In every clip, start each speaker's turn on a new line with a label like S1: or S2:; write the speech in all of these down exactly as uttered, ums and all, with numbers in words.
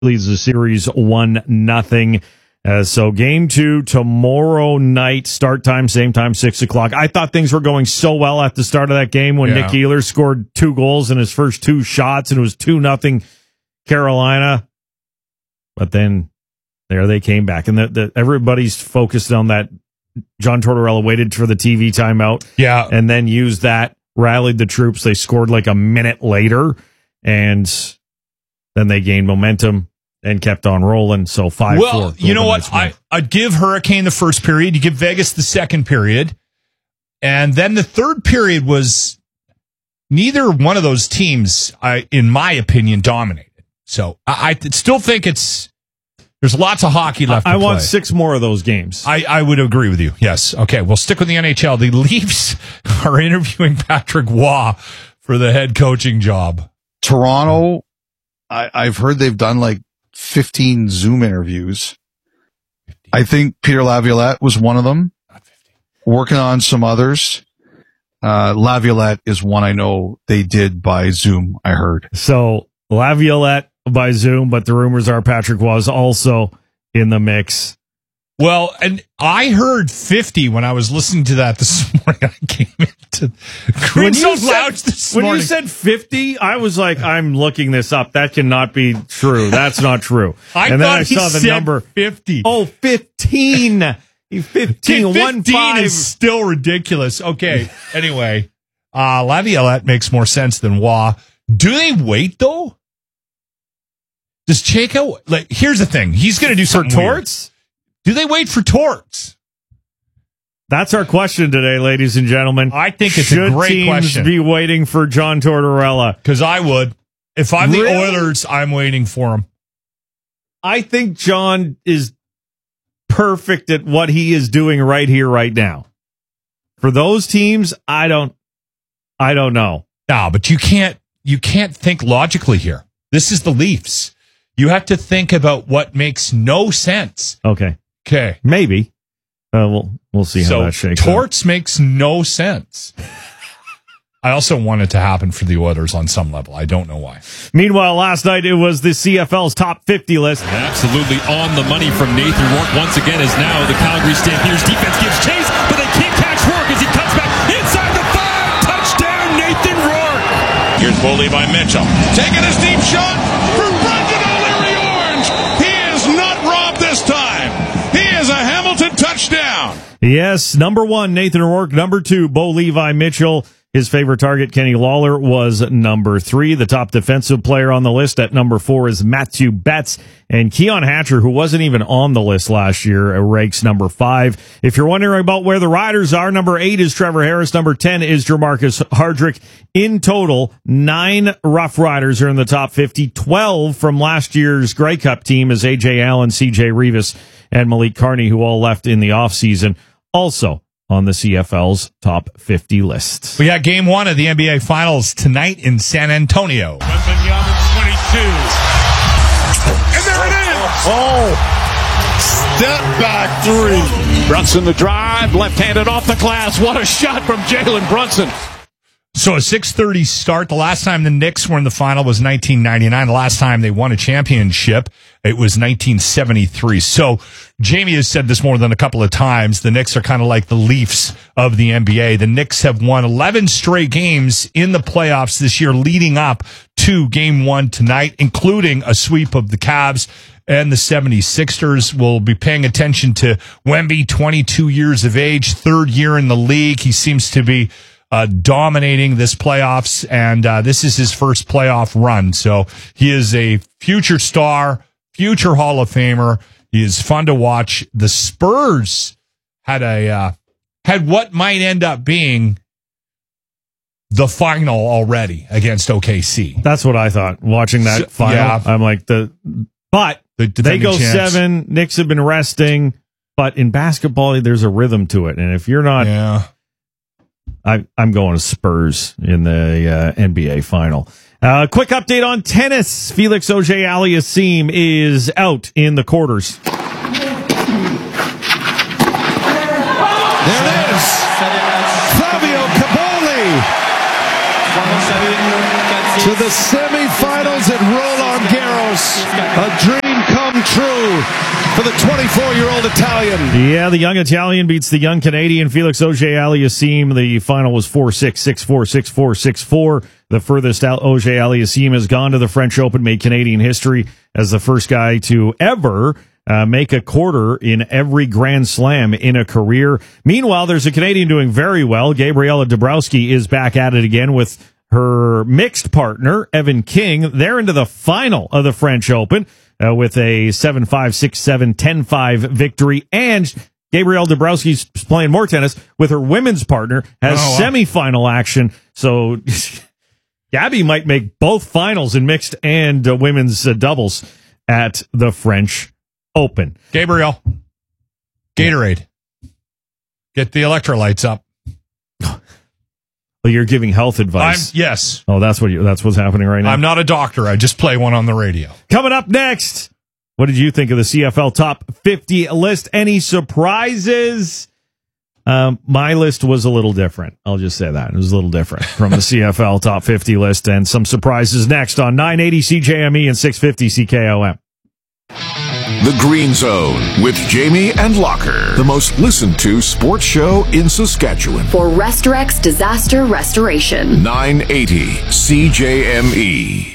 S1: leads the series one nothing. Uh, so game two tomorrow night, start time, same time, six o'clock. I thought things were going so well at the start of that game when yeah. Nick Ehlers scored two goals in his first two shots, and it was two nothing Carolina. But then there they came back, and the, the, everybody's focused on that. John Tortorella waited for the T V timeout,
S2: yeah,
S1: and then used that, rallied the troops. They scored like a minute later, and then they gained momentum and kept on rolling. So five four.
S2: Well, you know what? I, I'd give Hurricane the first period. You give Vegas the second period. And then the third period was neither one of those teams, I, in my opinion, dominated. So I, I still think it's there's lots of hockey left
S1: I,
S2: to
S1: I
S2: play.
S1: want six more of those games.
S2: I, I would agree with you. Yes. Okay, we'll stick with the N H L. The Leafs are interviewing Patrick Waugh for the head coaching job.
S3: Toronto, I, I've heard they've done like fifteen Zoom interviews. I think Peter Laviolette was one of them. Working on some others. Uh, Laviolette is one I know they did by Zoom, I heard.
S1: So Laviolette by Zoom, but the rumors are Patrick was also in the mix.
S2: Well, and I heard fifty when I was listening to that this morning. I came into
S1: when you, said,
S2: this
S1: when
S2: morning.
S1: you said fifty, I was like, I'm looking this up. That cannot be true. That's not true.
S2: I
S1: and
S2: thought
S1: then I
S2: he
S1: saw the
S2: said
S1: number
S2: fifty.
S1: Oh, fifteen. fifteen. One five
S2: is still ridiculous. Okay. Anyway, uh, Laviolette makes more sense than Waugh. Do they wait though? Does Chaco like? Here's the thing. He's going to do something
S1: for Torts.
S2: Weird. Do they wait for Torts?
S1: That's our question today, ladies and gentlemen.
S2: I think it's
S1: Should
S2: a great
S1: teams
S2: question.
S1: Be waiting for John Tortorella?
S2: Because I would. If I'm
S1: really?
S2: the Oilers, I'm waiting for him.
S1: I think John is perfect at what he is doing right here, right now. For those teams, I don't, I don't know.
S2: No, but you can't, you can't think logically here. This is the Leafs. You have to think about what makes no sense.
S1: Okay.
S2: Okay.
S1: Maybe. Uh, we'll we'll see
S2: so
S1: how that shakes
S2: Torts out. Makes no sense. I also want it to happen for the Oilers on some level. I don't know why.
S1: Meanwhile, last night it was the C F L's top fifty list.
S4: Absolutely on the money from Nathan Rourke once again, as now the Calgary Stampeders defense gives chase, but they can't catch Rourke as he cuts back inside the five. Touchdown, Nathan Rourke.
S5: Here's Bo Levi Mitchell taking a deep shot for Brendan O'Leary Orange. He is not robbed this time. He is a Hamilton touchdown.
S1: Yes, number one, Nathan Rourke. Number two, Bo Levi Mitchell. His favorite target, Kenny Lawler, was number three. The top defensive player on the list at number four is Matthew Betts. And Keon Hatcher, who wasn't even on the list last year, ranks number five. If you're wondering about where the Riders are, number eight is Trevor Harris. Number ten is Jermarcus Hardrick. In total, nine Rough Riders are in the top fifty. twelve from last year's Grey Cup team is A J Allen, C J Rivas, and Malik Carney, who all left in the offseason. Also on the C F L's top fifty list.
S2: We got game one of the N B A Finals tonight in San Antonio.
S5: Wembanyama twenty-two. And there it is!
S6: Oh! Step back three.
S4: Brunson the drive, left-handed off the glass. What a shot from Jalen Brunson.
S2: So a six thirty start. The last time the Knicks were in the final was nineteen ninety-nine. The last time they won a championship, it was nineteen seventy-three. So Jamie has said this more than a couple of times. The Knicks are kind of like the Leafs of the N B A. The Knicks have won eleven straight games in the playoffs this year leading up to game one tonight, including a sweep of the Cavs and the seventy-sixers. Will be paying attention to Wemby, twenty-two years of age, third year in the league. He seems to be Uh, dominating this playoffs, and uh, this is his first playoff run. So he is a future star, future Hall of Famer. He is fun to watch. The Spurs had a uh, had what might end up being the final already against O K C.
S1: That's what I thought watching that
S2: So,
S1: final.
S2: yeah.
S1: I'm like the, but
S2: The
S1: they go
S2: champs.
S1: seven. Knicks have been resting, but in basketball, there's a rhythm to it, and if you're not,
S2: Yeah.
S1: I, I'm going to Spurs in the uh, N B A final. Uh, quick update on tennis. Felix Auger-Aliassime is out in the quarters.
S6: There it is. Fabio Caboli. to the semifinals at Roland Garros. A dream come true for the twenty-four-year-old Italian.
S1: Yeah, the young Italian beats the young Canadian Felix Auger-Aliassime. The final was four six, six four, six four, six four. The furthest out Auger-Aliassime has gone to the French Open, made Canadian history as the first guy to ever uh, make a quarter in every Grand Slam in a career. Meanwhile, there's a Canadian doing very well. Gabriela Dabrowski is back at it again with her mixed partner, Evan King. They're into the final of the French Open uh, with a seven five, six seven, ten five victory. And Gabrielle Dabrowski's playing more tennis with her women's partner, has
S2: oh, wow.
S1: semifinal action. So Gabby might make both finals in mixed and uh, women's uh, doubles at the French Open.
S2: Gabriel, Gatorade. Get the electrolytes up.
S1: Well, you're giving health advice.
S2: I'm, yes.
S1: Oh, that's what you, that's what's happening right now.
S2: I'm not a doctor. I just play one on the radio.
S1: Coming up next, what did you think of the C F L Top fifty list? Any surprises? Um, my list was a little different. I'll just say that. It was a little different from the C F L Top fifty list, and some surprises next on nine eighty C J M E and six fifty C K O M.
S7: The Green Zone with Jamie and Locker, the most listened to sports show in Saskatchewan.
S8: For Restorex Disaster Restoration.
S7: nine eighty C J M E.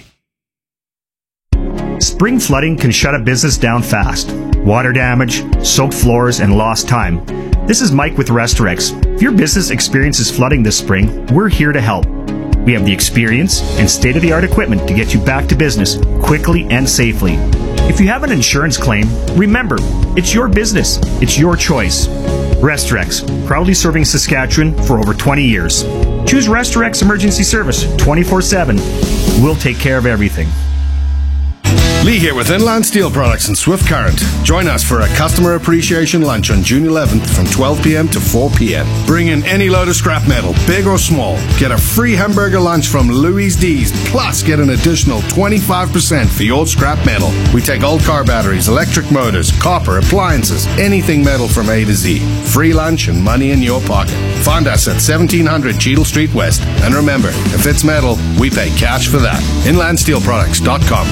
S9: Spring flooding can shut a business down fast. Water damage, soaked floors, and lost time. This is Mike with Restorex. If your business experiences flooding this spring, we're here to help. We have the experience and state-of-the-art equipment to get you back to business quickly and safely. If you have an insurance claim, remember, it's your business. It's your choice. Restorex, proudly serving Saskatchewan for over twenty years. Choose Restorex Emergency Service twenty-four seven. We'll take care of everything.
S10: Lee here with Inland Steel Products and Swift Current. Join us for a customer appreciation lunch on June eleventh from twelve p.m. to four p.m. Bring in any load of scrap metal, big or small. Get a free hamburger lunch from Louis D's, plus get an additional twenty-five percent for your scrap metal. We take old car batteries, electric motors, copper, appliances, anything metal from A to Z. Free lunch and money in your pocket. Find us at seventeen hundred Cheadle Street West. And remember, if it's metal, we pay cash for that. inland steel products dot com.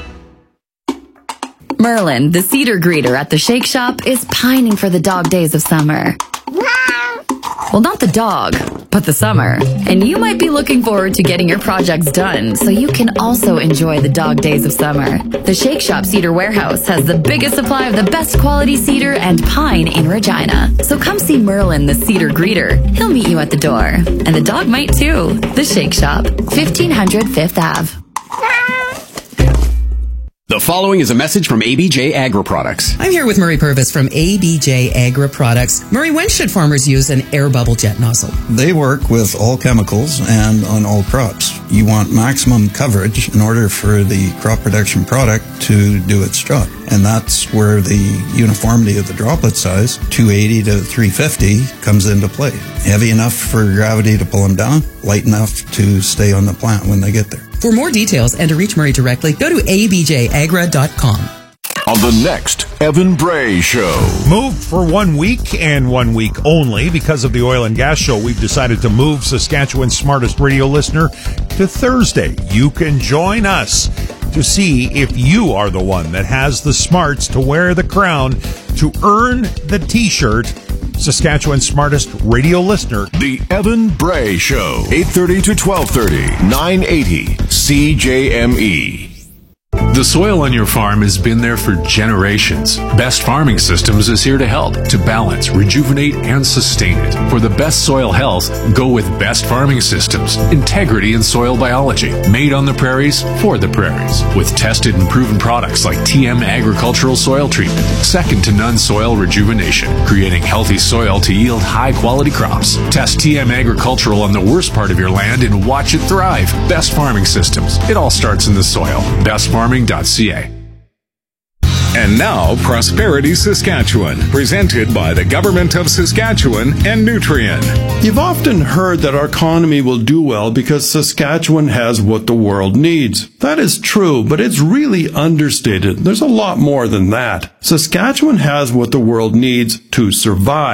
S8: Merlin, the cedar greeter at the Shake Shop, is pining for the dog days of summer. Well, not the dog, but the summer. And you might be looking forward to getting your projects done so you can also enjoy the dog days of summer. The Shake Shop Cedar Warehouse has the biggest supply of the best quality cedar and pine in Regina. So come see Merlin, the cedar greeter. He'll meet you at the door. And the dog might too. The Shake Shop, fifteen hundred Fifth Avenue.
S11: The following is a message from A B J Agri Products.
S12: I'm here with Murray Purvis from A B J Agri Products. Murray, when should farmers use an air bubble jet nozzle?
S13: They work with all chemicals and on all crops. You want maximum coverage in order for the crop protection product to do its job. And that's where the uniformity of the droplet size, two eighty to three fifty, comes into play. Heavy enough for gravity to pull them down, light enough to stay on the plant when they get there.
S12: For more details and to reach Murray directly, go to a b j agra dot com.
S7: On the next Evan Bray Show.
S14: Moved for one week and one week only because of the oil and gas show. We've decided to move Saskatchewan's smartest radio listener to Thursday. You can join us to see if you are the one that has the smarts to wear the crown to earn the T-shirt. Saskatchewan's smartest radio listener.
S7: The Evan Bray Show. eight thirty to twelve thirty. nine eighty C J M E.
S15: The soil on your farm has been there for generations. Best Farming Systems is here to help, to balance, rejuvenate, and sustain it. For the best soil health, go with Best Farming Systems. Integrity in soil biology. Made on the prairies, for the prairies. With tested and proven products like T M Agricultural Soil Treatment. Second to none soil rejuvenation. Creating healthy soil to yield high-quality crops. Test T M Agricultural on the worst part of your land and watch it thrive. Best Farming Systems. It all starts in the soil. best farming dot c a.
S16: And now, Prosperity Saskatchewan, presented by the Government of Saskatchewan and Nutrien.
S17: You've often heard that our economy will do well because Saskatchewan has what the world needs. That is true, but it's really understated. There's a lot more than that. Saskatchewan has what the world needs to survive.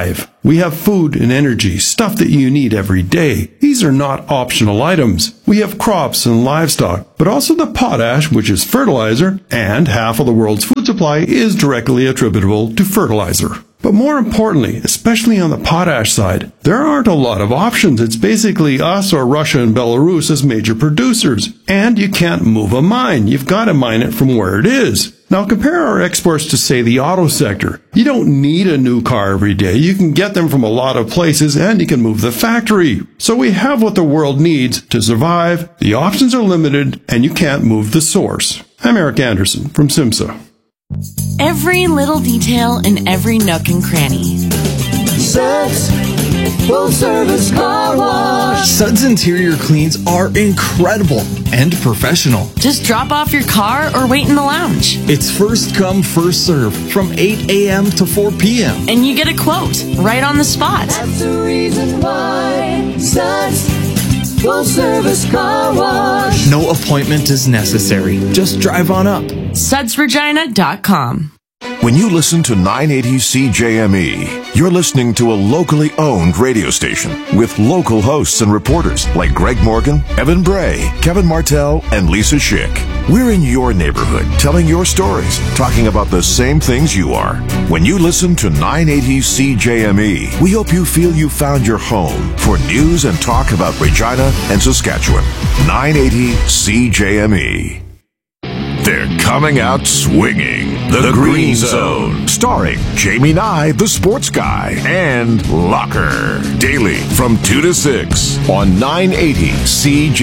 S17: We have food and energy, stuff that you need every day. These are not optional items. We have crops and livestock, but also the potash, which is fertilizer, and half of the world's food supply is directly attributable to fertilizer. But more importantly, especially on the potash side, there aren't a lot of options. It's basically us or Russia and Belarus as major producers. And you can't move a mine. You've got to mine it from where it is. Now compare our exports to, say, the auto sector. You don't need a new car every day. You can get them from a lot of places and you can move the factory. So we have what the world needs to survive. The options are limited and you can't move the source. I'm Eric Anderson from SIMSA.
S18: Every little detail in every nook and cranny.
S19: Suds Full Service Car Wash.
S20: Suds interior cleans are incredible and professional.
S18: Just drop off your car or wait in the lounge.
S20: It's first come, first serve from eight a.m. to four p.m.
S18: And you get a quote right on the spot.
S19: That's the reason why Suds Full Service Car Wash.
S20: No appointment is necessary. Just drive on up.
S18: Suds Regina dot com.
S7: When you listen to nine eighty C J M E, you're listening to a locally owned radio station with local hosts and reporters like Greg Morgan, Evan Bray, Kevin Martell, and Lisa Schick. We're in your neighborhood, telling your stories, talking about the same things you are. When you listen to nine eighty C J M E, we hope you feel you found your home for news and talk about Regina and Saskatchewan. nine eighty C J M E. They're coming out swinging. The, the Green, Green Zone. Starring Jamie Nye, the sports guy, and Locker. Daily from two to six on nine eighty C J M E.